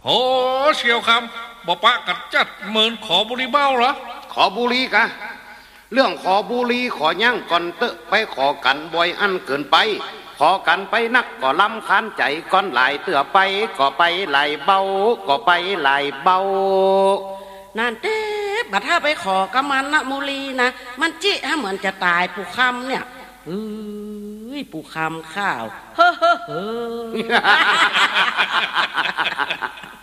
โอ้เชียวคำบ่ปะกัดจัดเมินขอบุรีเบ้าเหรอขอบุรีกะเรื่องขอบุรีขอย่างก่อนเตอะไปขอกันบ่อยอันเกินไปขอกันไปนักก็ลำคาญใจก้อนหลายเตือไปก็ไปหลายเบาก็ไปหลายเบานั่นเด้บัดถ้าไปขอกำมันนะมูลีนะมันจิฮะเหมือนจะตายปู่คำเนี่ยปู่คำข้าวเฮ้อ